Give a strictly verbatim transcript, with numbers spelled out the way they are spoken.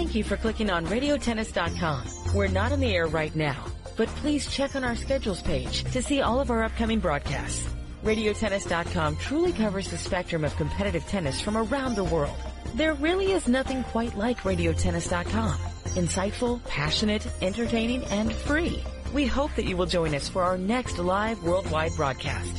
Thank you for clicking on radio tennis dot com. We're not on the air right now, but please check on our schedules page to see all of our upcoming broadcasts. radio tennis dot com truly covers the spectrum of competitive tennis from around the world. There really is nothing quite like radio tennis dot com. Insightful, passionate, entertaining, and free. We hope that you will join us for our next live worldwide broadcast.